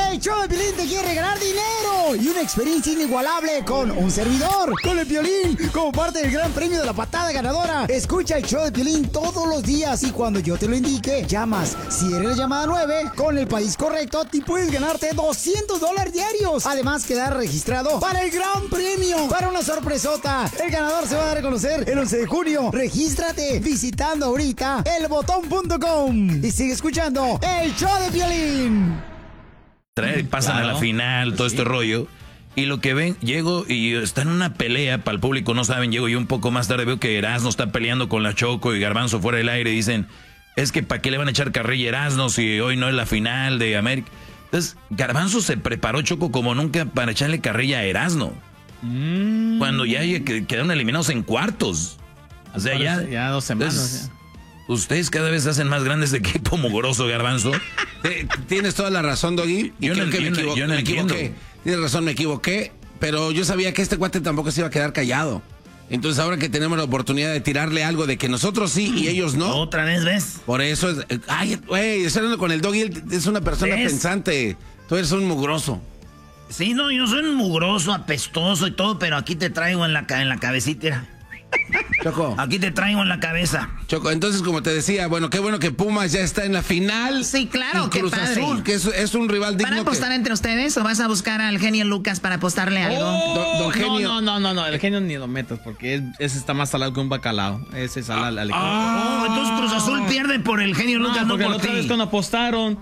El show de Piolín te quiere regalar dinero y una experiencia inigualable con un servidor, con el Piolín, como parte del gran premio de la patada ganadora. Escucha el show de Piolín todos los días y cuando yo te lo indique, llamas. Si eres la llamada 9, con el país correcto, te puedes ganarte $200 diarios. Además, quedar registrado para el gran premio, para una sorpresota. El ganador se va a dar a conocer el 11 de junio. Regístrate visitando ahorita elbotón.com y sigue escuchando el show de Piolín. Pasan a la final, todo este rollo. Y lo que ven, llego y está en una pelea, para el público no saben, llego yo un poco más tarde, veo que Erasmo está peleando con la Choco y Garbanzo fuera del aire. Dicen, es que ¿para qué le van a echar carrilla a Erasmo si hoy no es la final de América? Entonces, Garbanzo se preparó, Choco, como nunca para echarle carrilla a Erasmo. Cuando ya quedaron eliminados en cuartos. O sea, ya 2 semanas. Entonces, ustedes cada vez hacen más grandes de equipo mugroso, Garbanzo. Tienes toda la razón, Doggy. Yo no equivoqué. Tienes razón, me equivoqué. Pero yo sabía que este cuate tampoco se iba a quedar callado. Entonces ahora que tenemos la oportunidad de tirarle algo de que nosotros sí y ellos no. Otra vez, ¿ves? Por eso es... Ay, güey, estoy hablando con el Doggy, él es una persona pensante. Tú eres un mugroso. Sí, no, yo soy un mugroso, apestoso y todo, pero aquí te traigo en la cabecita. Choco. Aquí te traigo en la cabeza. Choco, entonces como te decía, bueno, qué bueno que Pumas ya está en la final. Sí, claro, y qué Cruz padre. Azul, que es un rival digno. ¿Van a apostar entre ustedes o vas a buscar al genio Lucas para apostarle algo? Don Genio. No, el genio ni lo metas porque ese está más salado que un bacalao. Ese es al equipo. Entonces Cruz Azul pierde por el genio Lucas, no porque por la otra ti. vez cuando apostaron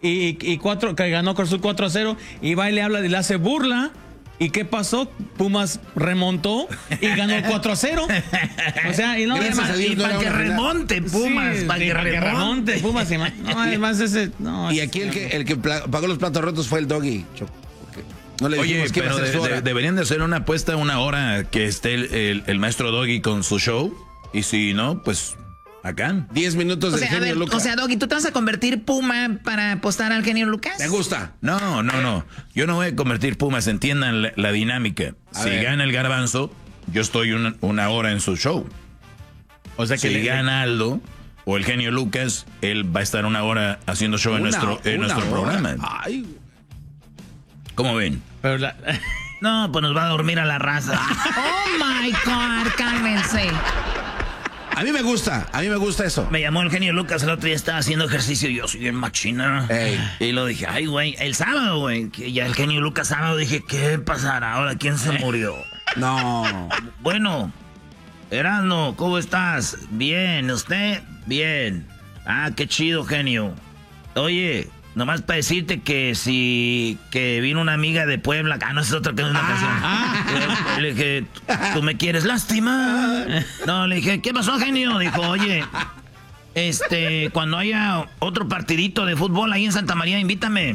que ganó Cruz Azul 4-0 y va y le habla y le hace burla. ¿Y qué pasó? Pumas remontó y ganó el 4-0. O sea, y para que remonte Pumas, para que remonte Pumas. No, además ese... No, y aquí el que pagó los platos rotos fue el Doggy. No le Oye, que pero deberían de hacer una apuesta una hora que esté el maestro Doggy con su show. Y si no, pues... acá. 10 minutos del genio Lucas. O sea, Doggy, ¿tú te vas a convertir Puma para apostar al genio Lucas? Me gusta. No. Yo no voy a convertir Pumas, entiendan la dinámica. Si gana el Garbanzo, yo estoy una hora en su show. O sea que si gana Aldo o el genio Lucas, él va a estar una hora haciendo show en nuestro programa. Ay. ¿Cómo ven? Pero No, pues nos va a dormir a la raza. Oh my God, cálmense. A mí me gusta eso. Me llamó el genio Lucas el otro día, estaba haciendo ejercicio y yo soy bien machina. Y lo dije, ay, güey, el sábado, güey, que ya el genio Lucas sábado, dije, ¿qué pasará ahora? ¿Quién se murió? No. Bueno, Erasmo, ¿cómo estás? Bien, ¿usted? Bien. Ah, qué chido, genio. Oye, nomás para decirte que vino una amiga de Puebla. No, esa es otra canción. Le dije, ¿tú me quieres lastimar? No, le dije, ¿qué pasó, genio? Dijo, oye, cuando haya otro partidito de fútbol ahí en Santa María, invítame.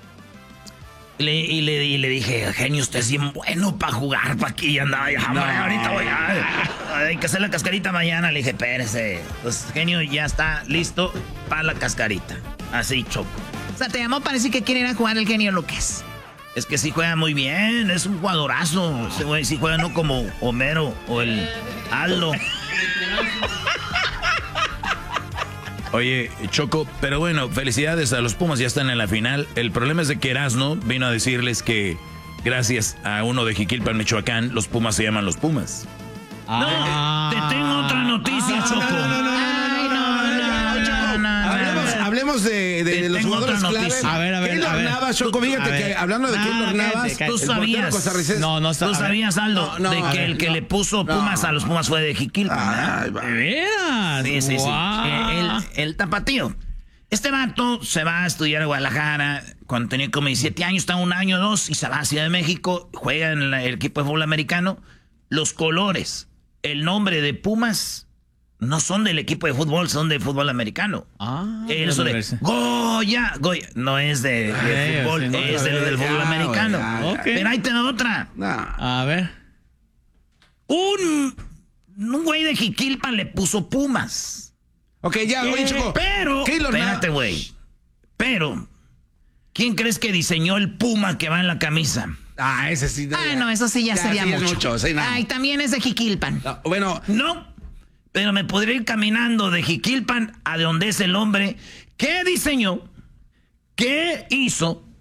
Y le dije, genio, usted es bien bueno para jugar para aquí. Andaba ya, ahorita voy hay que hacer la cascarita mañana. Le dije, espérese. Pues, genio, ya está listo para la cascarita. Así, Choco. O sea, te llamó para decir que quiere ir a jugar el genio Lucas. Es que sí juega muy bien, es un jugadorazo. Ese güey sí juega no como Homero o el Aldo. Oye, Choco, pero bueno, felicidades a los Pumas, ya están en la final. El problema es de que Erasmo vino a decirles que gracias a uno de Jiquilpan, Michoacán, los Pumas se llaman los Pumas. No, te tengo otra noticia, Choco. Hablemos de los jugadores claves. A ver. Keylor Navas, Choco, fíjate que hablando de Keylor Navas, tú sabías, Aldo, de que el que le puso Pumas a los Pumas fue de Jiquilpan. ¿De veras? Sí. Wow. El tapatío. Este vato se va a estudiar a Guadalajara cuando tenía como 17 años, está 1 año, 2, y se va a Ciudad de México, juega en el equipo de fútbol americano. Los colores, el nombre de Pumas no son del equipo de fútbol, son de fútbol americano. Eso de Goya, no es de fútbol, es del fútbol americano. Okay. Pero ahí te da otra. A ver. Un güey de Jiquilpan le puso Pumas. Ok, ya, oye, Choco. Pero, espérate, güey. Pero, ¿quién crees que diseñó el Puma que va en la camisa? Ese sí. No, eso sí ya sería mucho. Sí, Ay, también es de Jiquilpan. No, pero me podría ir caminando de Jiquilpan a de donde es el hombre que diseñó, que hizo